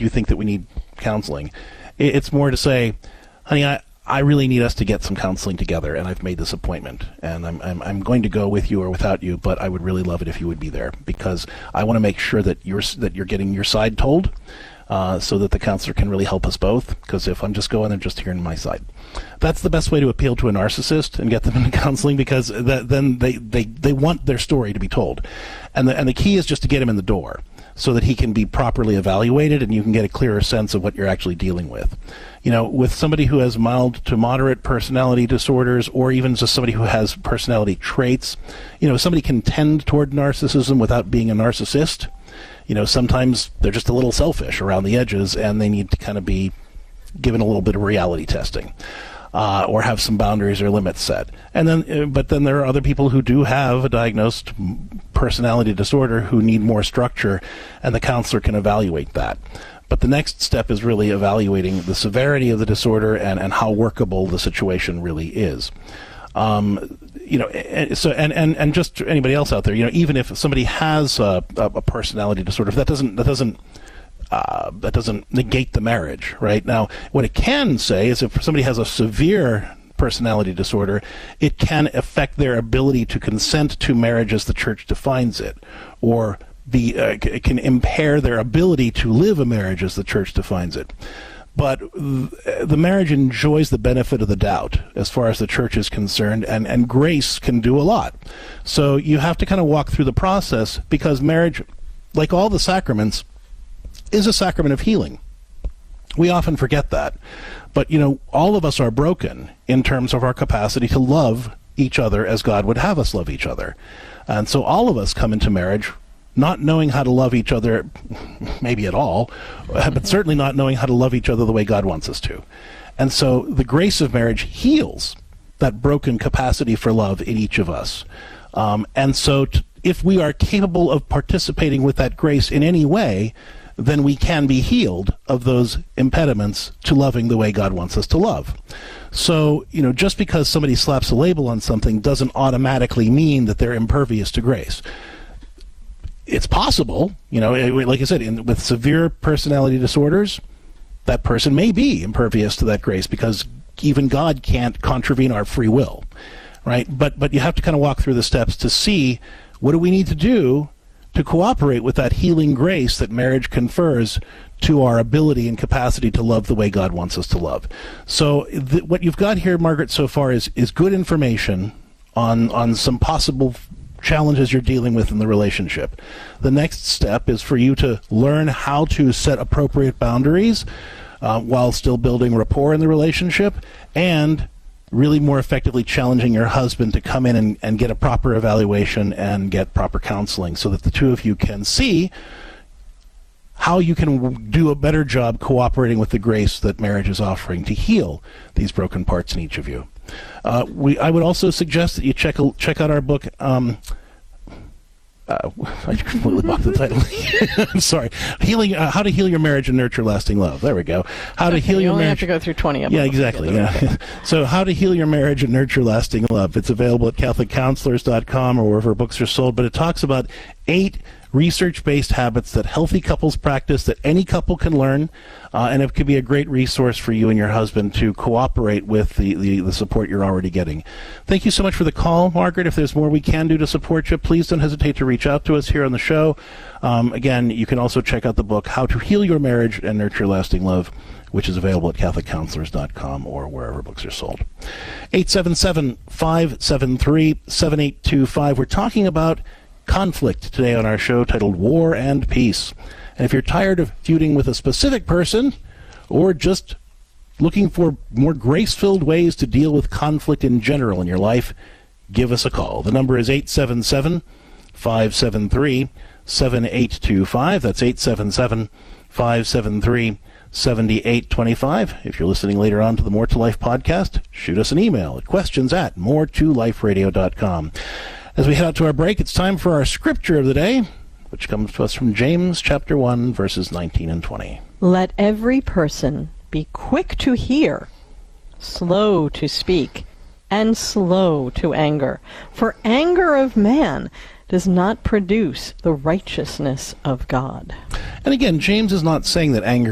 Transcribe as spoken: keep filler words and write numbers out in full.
do you think that we need counseling? It's more to say, honey, I, I really need us to get some counseling together, and I've made this appointment, and I'm, I'm I'm going to go with you or without you, but I would really love it if you would be there, because I want to make sure that you're that you're getting your side told, uh, so that the counselor can really help us both. Because if I'm just going and just hearing my side, that's the best way to appeal to a narcissist and get them into counseling, because that, then they, they, they want their story to be told, and the and the key is just to get him in the door, so that he can be properly evaluated and you can get a clearer sense of what you're actually dealing with. You know, with somebody who has mild to moderate personality disorders, or even just somebody who has personality traits, you know, somebody can tend toward narcissism without being a narcissist. You know, sometimes they're just a little selfish around the edges, and they need to kind of be given a little bit of reality testing. Uh, or have some boundaries or limits set. And then, uh, but then there are other people who do have a diagnosed personality disorder who need more structure, and the counselor can evaluate that. But the next step is really evaluating the severity of the disorder and, and how workable the situation really is. Um, you know, so and, and, and just anybody else out there, you know, even if somebody has a, a personality disorder, that doesn't that doesn't Uh, that doesn't negate the marriage, right? Now, what it can say is if somebody has a severe personality disorder, it can affect their ability to consent to marriage as the church defines it, or be, uh, it can impair their ability to live a marriage as the church defines it. But th- the marriage enjoys the benefit of the doubt as far as the church is concerned, and, and grace can do a lot. So you have to kind of walk through the process, because marriage, like all the sacraments, is a sacrament of healing. We often forget that. But, you know, all of us are broken in terms of our capacity to love each other as God would have us love each other. And so all of us come into marriage not knowing how to love each other, maybe at all, but certainly not knowing how to love each other the way God wants us to. And so the grace of marriage heals that broken capacity for love in each of us. Um, and so t- if we are capable of participating with that grace in any way, then we can be healed of those impediments to loving the way God wants us to love. So, you know, just because somebody slaps a label on something doesn't automatically mean that they're impervious to grace. It's possible, you know, like I said, in, with severe personality disorders, that person may be impervious to that grace, because even God can't contravene our free will, right? But but you have to kind of walk through the steps to see, what do we need to do to cooperate with that healing grace that marriage confers to our ability and capacity to love the way God wants us to love. So th- what you've got here, Margaret, so far is is good information on on some possible challenges you're dealing with in the relationship. The next step is for you to learn how to set appropriate boundaries uh, while still building rapport in the relationship, and really more effectively challenging your husband to come in and, and get a proper evaluation and get proper counseling, so that the two of you can see how you can do a better job cooperating with the grace that marriage is offering to heal these broken parts in each of you. Uh, we, I would also suggest that you check check out our book. Um, uh, I completely blocked the title. I'm sorry. Healing, uh, How to Heal Your Marriage and Nurture Lasting Love. There we go. How to okay, heal you your only marriage. have to go through twenty of them. Yeah, exactly. Yeah. So, How to Heal Your Marriage and Nurture Lasting Love. It's available at Catholic Counselors dot com or wherever books are sold. But it talks about eight research-based habits that healthy couples practice, that any couple can learn, uh, and it could be a great resource for you and your husband to cooperate with the, the, the support you're already getting. Thank you so much for the call, Margaret. If there's more we can do to support you, please don't hesitate to reach out to us here on the show. Um, again, you can also check out the book, How to Heal Your Marriage and Nurture Lasting Love, which is available at Catholic Counselors dot com or wherever books are sold. eight seven seven, five seven three, seven eight two five. We're talking about conflict today on our show, titled War and Peace. And if you're tired of feuding with a specific person, or just looking for more grace-filled ways to deal with conflict in general in your life, give us a call. The number is eight seven seven, five seven three, seven eight two five. That's eight seven seven, five seven three, seven eight two five. If you're listening later on to the More to Life podcast, shoot us an email at questions at more to life radio dot com. As we head out to our break, it's time for our scripture of the day, which comes to us from James chapter one, verses nineteen and twenty. Let every person be quick to hear, slow to speak, and slow to anger. For anger of man does not produce the righteousness of God. And again, James is not saying that anger